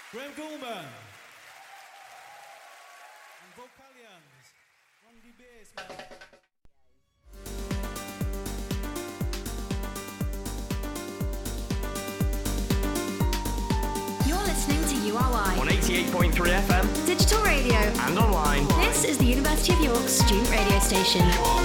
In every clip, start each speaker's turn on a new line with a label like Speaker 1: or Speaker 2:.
Speaker 1: Graham Coleman. And vocalians. From the basement.
Speaker 2: You're listening to URY
Speaker 3: on 88.3 FM,
Speaker 2: digital radio,
Speaker 3: and online.
Speaker 2: This is the University of York's student radio station.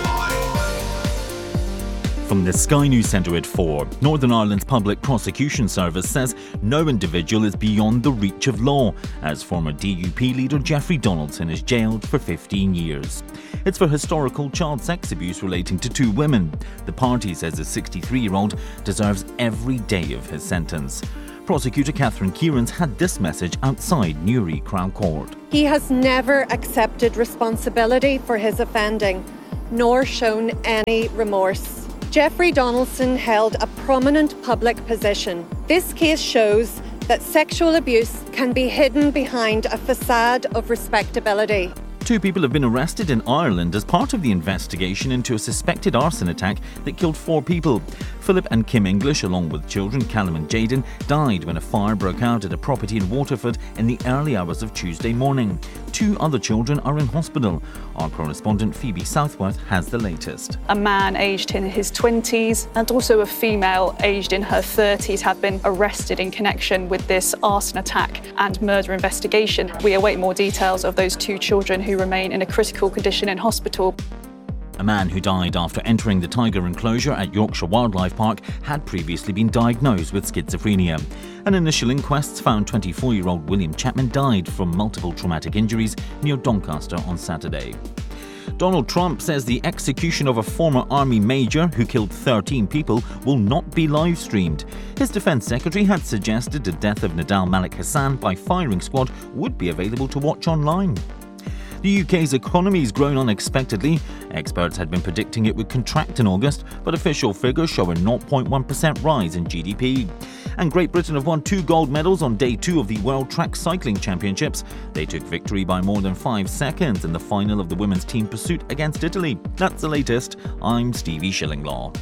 Speaker 4: From the Sky News Centre at 4, Northern Ireland's Public Prosecution Service says no individual is beyond the reach of law, as former DUP leader Jeffrey Donaldson is jailed for 15 years. It's for historical child sex abuse relating to two women. The party says the 63-year-old deserves every day of his sentence. Prosecutor Catherine Kieran's had this message outside Newry Crown Court.
Speaker 5: He has never accepted responsibility for his offending, nor shown any remorse. Jeffrey Donaldson held a prominent public position. This case shows that sexual abuse can be hidden behind a facade of respectability.
Speaker 4: Two people have been arrested in Ireland as part of the investigation into a suspected arson attack that killed 4 people. Philip and Kim English, along with children Callum and Jaden, died when a fire broke out at a property in Waterford in the early hours of Tuesday morning. 2 other children are in hospital. Our correspondent Phoebe Southworth has the latest.
Speaker 6: A man aged in his 20s and also a female aged in her 30s have been arrested in connection with this arson attack and murder investigation. We await more details of those 2 children who remain in a critical condition in hospital.
Speaker 4: A man who died after entering the tiger enclosure at Yorkshire Wildlife Park had previously been diagnosed with schizophrenia. An initial inquest found 24-year-old William Chapman died from multiple traumatic injuries near Doncaster on Saturday. Donald Trump says the execution of a former army major who killed 13 people will not be live-streamed. His defence secretary had suggested the death of Nadal Malik Hassan by firing squad would be available to watch online. The UK's economy has grown unexpectedly. Experts had been predicting it would contract in August, but official figures show a 0.1% rise in GDP. And Great Britain have won 2 gold medals on day 2 of the World Track Cycling Championships. They took victory by more than 5 seconds in the final of the women's team pursuit against Italy. That's the latest. I'm Stevie Shillinglaw.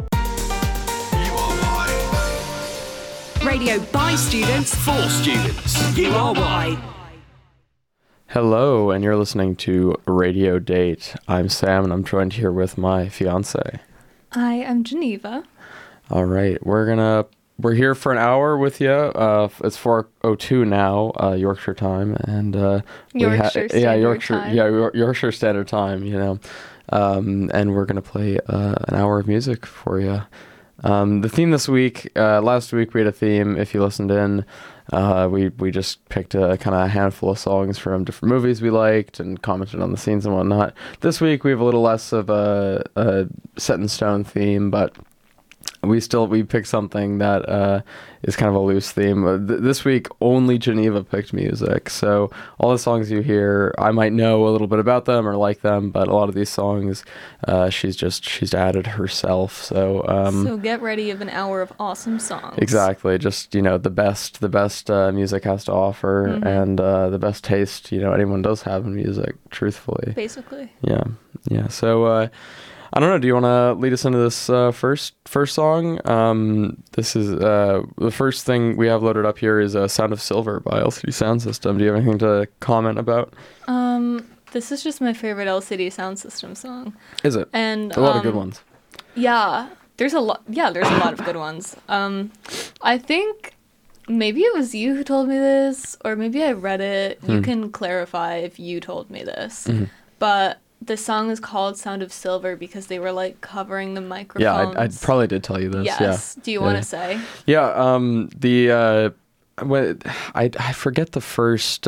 Speaker 2: Radio by students,
Speaker 3: For students.
Speaker 2: URY.
Speaker 7: Hello, and you're listening to Radio Date. I'm Sam, and I'm joined here with my fiance.
Speaker 8: I am Geneva.
Speaker 7: All right, we're here for an hour with you. It's 4:02 now, Yorkshire time, and
Speaker 8: Yorkshire
Speaker 7: Standard Time. You know, and we're gonna play an hour of music for you. The theme this week, last week we had a theme. If you listened in. We just picked a kind of handful of songs from different movies we liked and commented on the scenes and whatnot. This week we have a little less of a set in stone theme, but we picked something that is kind of a loose theme. This week only Geneva picked music, so all the songs you hear I might know a little bit about them or like them, but a lot of these songs she's added herself. So
Speaker 8: get ready of an hour of awesome songs.
Speaker 7: Exactly, just the best music has to offer, and the best taste anyone does have in music, truthfully.
Speaker 8: Basically.
Speaker 7: Yeah. So. I don't know. Do you want to lead us into this first song? This is the first thing we have loaded up here is "Sound of Silver" by LCD Sound System. Do you have anything to comment about?
Speaker 8: This is just my favorite LCD Sound System song.
Speaker 7: Is it?
Speaker 8: And
Speaker 7: a lot of good ones.
Speaker 8: Yeah, there's a lot. Yeah, there's a lot of good ones. I think maybe it was you who told me this, or maybe I read it. You can clarify if you told me this, but. The song is called Sound of Silver because they were like covering the microphones.
Speaker 7: Yeah, I probably did tell you this.
Speaker 8: Yes.
Speaker 7: Yeah.
Speaker 8: Do you want to say?
Speaker 7: Yeah. I forget the first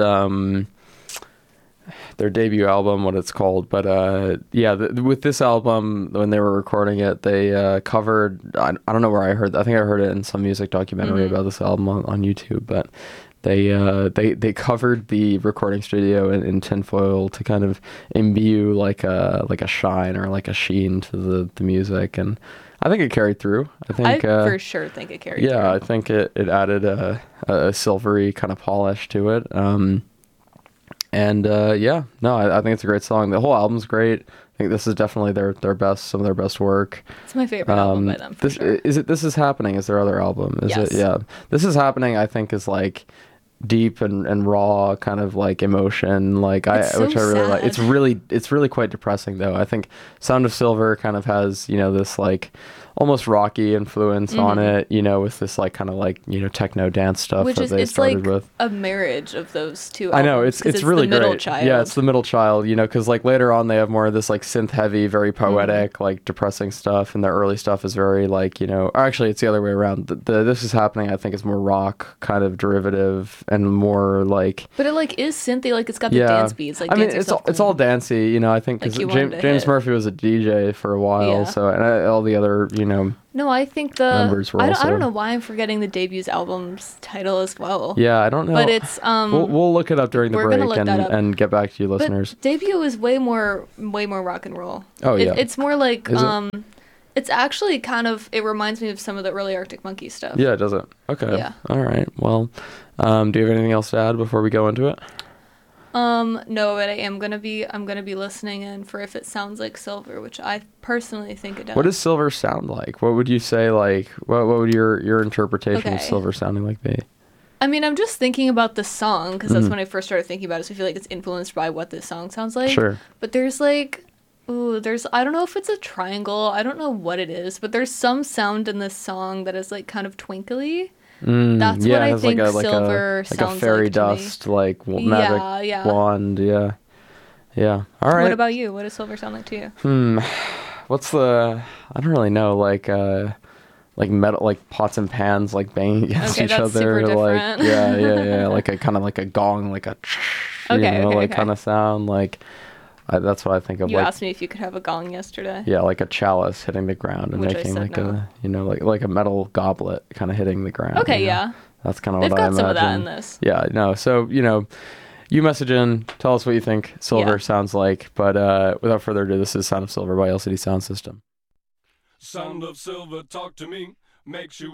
Speaker 7: their debut album, what it's called, but with this album when they were recording it, they covered. I don't know where I heard. I think I heard it in some music documentary about this album on YouTube, but. They covered the recording studio in tinfoil to kind of imbue like a shine or like a sheen to the music, and I think it carried through. I
Speaker 8: for sure think it carried through.
Speaker 7: Yeah, I think it added a silvery kind of polish to it. I think it's a great song. The whole album's great. I think this is definitely some of their best work.
Speaker 8: It's my favorite album by them.
Speaker 7: This is Happening is their other album.
Speaker 8: Yes.
Speaker 7: This Is Happening, I think, is like deep and raw kind of like emotion, like
Speaker 8: It's so
Speaker 7: which I really like.
Speaker 8: sad.
Speaker 7: It's really quite depressing though. I think Sound of Silver kind of has, you know, this like almost rocky influence on it, you know, with this like kind of like, you know, techno dance stuff
Speaker 8: Which
Speaker 7: that
Speaker 8: is
Speaker 7: they
Speaker 8: it's
Speaker 7: started
Speaker 8: like
Speaker 7: with.
Speaker 8: a marriage of those two.
Speaker 7: I know
Speaker 8: albums, 'cause
Speaker 7: it's really
Speaker 8: the middle
Speaker 7: great.
Speaker 8: child.
Speaker 7: Yeah, it's the middle child, you know, because like later on they have more of this like synth heavy, very poetic, like depressing stuff, and the early stuff is very like, you know, or actually it's the other way around. The This Is Happening, I think, is more rock kind of derivative and more like.
Speaker 8: But it like is synthy, like it's got the dance beats. Like
Speaker 7: I mean,
Speaker 8: Dance
Speaker 7: it's
Speaker 8: Yourself
Speaker 7: it's all
Speaker 8: Clean.
Speaker 7: dancey, you know. I think
Speaker 8: Like
Speaker 7: because
Speaker 8: you wanted to
Speaker 7: James
Speaker 8: hit.
Speaker 7: Murphy was a DJ for a while,
Speaker 8: Yeah.
Speaker 7: so and all the other, you know.
Speaker 8: No, I think
Speaker 7: Members were
Speaker 8: I
Speaker 7: also-
Speaker 8: don't know why I'm forgetting the debut album's title as well.
Speaker 7: Yeah, I don't know.
Speaker 8: But it's
Speaker 7: We'll look it up during the
Speaker 8: we're gonna
Speaker 7: break
Speaker 8: look that up.
Speaker 7: and get back to you,
Speaker 8: but
Speaker 7: listeners.
Speaker 8: debut is way more rock and roll.
Speaker 7: Oh, yeah.
Speaker 8: It's more like
Speaker 7: Is it?
Speaker 8: it's actually kind of, it reminds me of some of the early Arctic Monkeys stuff.
Speaker 7: Yeah, does it? Okay.
Speaker 8: Yeah.
Speaker 7: All right. Well, do you have anything else to add before we go into it?
Speaker 8: No, but I'm gonna be listening in for If It Sounds Like Silver, which I personally think it does.
Speaker 7: What does Silver sound like? What would you say, like, what would your interpretation of
Speaker 8: Okay.
Speaker 7: Silver sounding like be?
Speaker 8: I mean, I'm just thinking about the song because
Speaker 7: Mm-hmm.
Speaker 8: that's when I first started thinking about it. So I feel like it's influenced by what this song sounds like.
Speaker 7: Sure.
Speaker 8: But there's like, I don't know if it's a triangle. I don't know what it is, but there's some sound in this song that is like kind of twinkly. That's
Speaker 7: yeah,
Speaker 8: what I
Speaker 7: it has
Speaker 8: think
Speaker 7: like
Speaker 8: Silver
Speaker 7: a
Speaker 8: sounds
Speaker 7: fairy
Speaker 8: like to me.
Speaker 7: dust, like magic
Speaker 8: Yeah.
Speaker 7: wand. Yeah. Yeah. All right.
Speaker 8: What about you? What does Silver sound like to you?
Speaker 7: What's the? I don't really know. Like metal, like pots and pans, like banging against
Speaker 8: Okay,
Speaker 7: each
Speaker 8: that's
Speaker 7: other.
Speaker 8: super
Speaker 7: Like
Speaker 8: different.
Speaker 7: yeah. Like a kind of like a gong, like a.
Speaker 8: Okay, okay,
Speaker 7: like
Speaker 8: okay.
Speaker 7: kind of sound. Like that's what I think of.
Speaker 8: You
Speaker 7: like
Speaker 8: asked me if you could have a gong yesterday.
Speaker 7: yeah, like a chalice hitting the ground and
Speaker 8: Which I
Speaker 7: making
Speaker 8: said
Speaker 7: like
Speaker 8: no.
Speaker 7: like a metal goblet kind of hitting the ground.
Speaker 8: Okay,
Speaker 7: you know?
Speaker 8: yeah.
Speaker 7: That's kind of
Speaker 8: They've
Speaker 7: what I
Speaker 8: got some of that
Speaker 7: imagine.
Speaker 8: in this.
Speaker 7: Yeah, no. So, you know, you message in, tell us what you think Silver
Speaker 8: Yeah.
Speaker 7: sounds like. But without further ado, this is Sound of Silver by LCD Sound System.
Speaker 9: Sound of Silver, talk to me. Makes you